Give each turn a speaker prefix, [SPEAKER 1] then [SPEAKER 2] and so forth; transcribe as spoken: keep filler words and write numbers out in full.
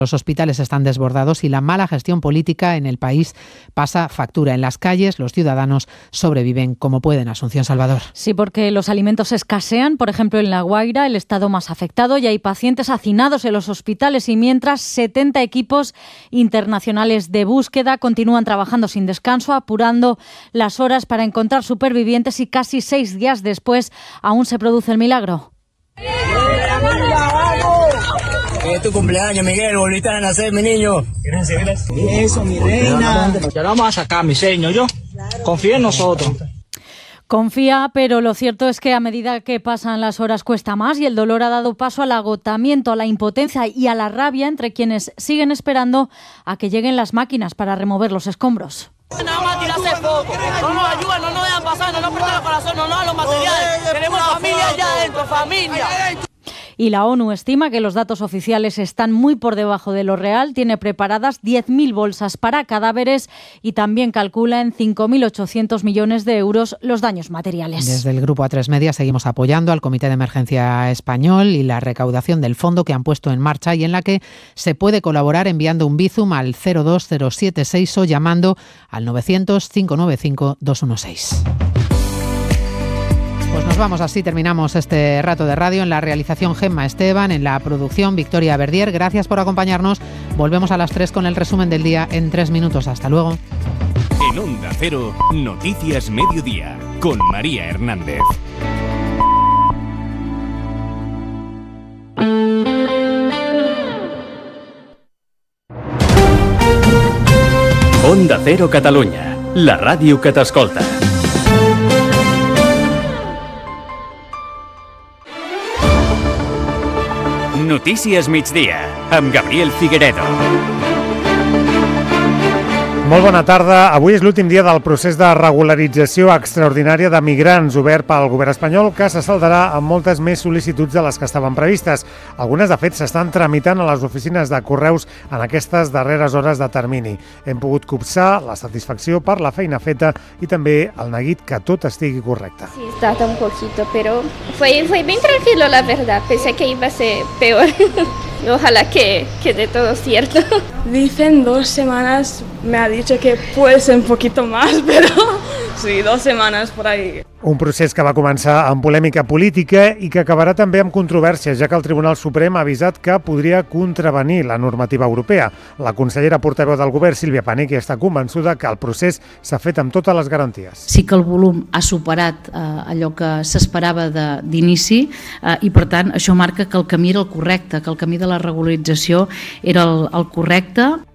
[SPEAKER 1] Los hospitales están desbordados y la mala gestión política en el país pasa factura. En las calles los ciudadanos sobreviven como pueden. Asunción Salvador.
[SPEAKER 2] Sí, porque los alimentos escasean. Por ejemplo, en La Guaira, el estado más afectado, y hay pacientes hacinados en los hospitales, y mientras setenta equipos internacionales de búsqueda continúan trabajando sin descanso, apurando las horas para encontrar supervivientes, y casi seis días después aún se produce el milagro.
[SPEAKER 3] Es tu cumpleaños, Miguel, volviste a nacer, mi niño. Gracias. Eso, mi reina. Ya lo vamos a sacar, mi señor, yo. Confía en nosotros.
[SPEAKER 2] Confía, pero lo cierto es que a medida que pasan las horas cuesta más, y el dolor ha dado paso al agotamiento, a la impotencia y a la rabia entre quienes siguen esperando a que lleguen las máquinas para remover los escombros.
[SPEAKER 4] Nada más tirarse poco, no nos ayudan, no nos dejan pasar, no nos prestan el corazón, no nos dan los materiales. Tenemos familia allá adentro, familia.
[SPEAKER 2] Y la ONU estima que los datos oficiales están muy por debajo de lo real. Tiene preparadas diez mil bolsas para cadáveres y también calcula en cinco mil ochocientos millones de euros los daños materiales.
[SPEAKER 1] Desde el Grupo A tres Media seguimos apoyando al Comité de Emergencia Español y la recaudación del fondo que han puesto en marcha, y en la que se puede colaborar enviando un Bizum al cero dos cero siete seis o llamando al novecientos, cinco nueve cinco, dos uno seis. Pues nos vamos, así terminamos este rato de radio. En la realización, Gemma Esteban; en la producción, Victoria Verdier. Gracias por acompañarnos. Volvemos a las tres con el resumen del día en tres minutos. Hasta luego.
[SPEAKER 5] En Onda Cero, Noticias Mediodía, con María Hernández. Onda Cero Catalunya, la ràdio que t'escolta. Notícies migdia, amb Gabriel Figueredo.
[SPEAKER 6] Molt bona tarda. Avui és l'últim dia del procés de regularització extraordinària de migrants obert pel govern espanyol, que se saldarà amb moltes més sol·licituds de les que estaven previstes. Algunes, de fet, s'estan tramitant a les oficines de correus en aquestes darreres hores de termini. Hem pogut copsar la satisfacció per la feina feta y també el neguit que tot estigui correcte.
[SPEAKER 7] Sí, tarda un poquito, pero fue, fue bien tranquilo, la verdad. Pensé que iba a ser peor. Ojalá que quede todo cierto.
[SPEAKER 8] Dicen dos semanas, me ha dicho que puede ser un poquito más, pero sí, dos semanas por ahí.
[SPEAKER 6] Un procés que va començar amb polèmica política i que acabarà també amb controvèrsia, ja que el Tribunal Suprem ha avisat que podria contravenir la normativa europea. La consellera portaveu del govern, Sílvia Paneque, està convençuda que el procés s'ha fet amb totes les garanties.
[SPEAKER 9] Sí que el volum ha superat eh, allò que s'esperava d'inici eh, i, per tant, això marca que el camí era el correcte, que el camí de la regularització era el, el correcte.